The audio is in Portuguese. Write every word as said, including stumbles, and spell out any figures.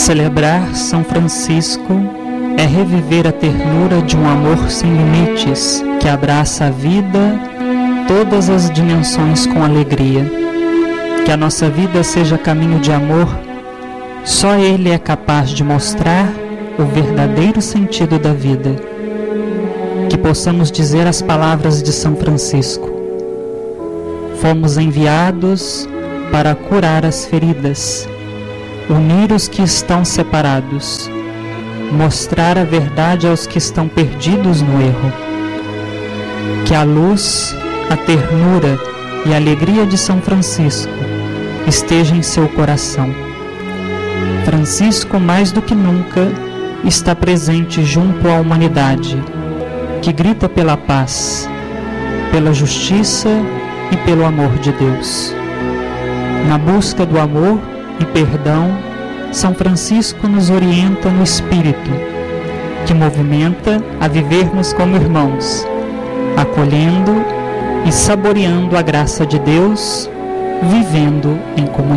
Celebrar São Francisco é reviver a ternura de um amor sem limites, que abraça a vida, todas as dimensões com alegria. Que a nossa vida seja caminho de amor, só Ele é capaz de mostrar o verdadeiro sentido da vida. Que possamos dizer as palavras de São Francisco: fomos enviados para curar as feridas, unir os que estão separados, mostrar a verdade aos que estão perdidos no erro. Que a luz, a ternura e a alegria de São Francisco esteja em seu coração. Francisco, mais do que nunca, está presente junto à humanidade, que grita pela paz, pela justiça e pelo amor de Deus. Na busca do amor e perdão, São Francisco nos orienta no Espírito, que movimenta a vivermos como irmãos, acolhendo e saboreando a graça de Deus, vivendo em comunidade.